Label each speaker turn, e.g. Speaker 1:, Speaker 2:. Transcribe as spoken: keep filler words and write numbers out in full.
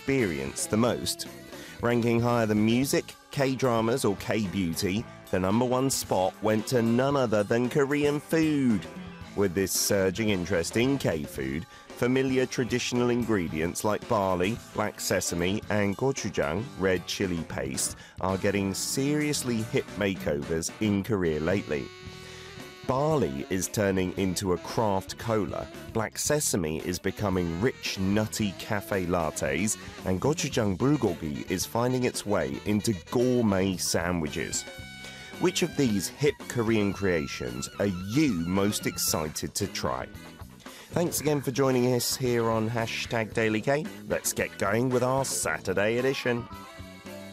Speaker 1: experienced the most. Ranking higher than music, K-dramas or K-beauty, the number one spot went to none other than Korean food. With this surging interest in K-food, familiar traditional ingredients like barley, black sesame and gochujang, red chili paste, are getting seriously hip makeovers in Korea lately. Barley is turning into a craft cola, black sesame is becoming rich, nutty cafe lattes, and gochujang bulgogi is finding its way into gourmet sandwiches. Which of these hip Korean creations are you most excited to try? Thanks again for joining us here on Hashtag Daily K. Let's get going with our Saturday edition.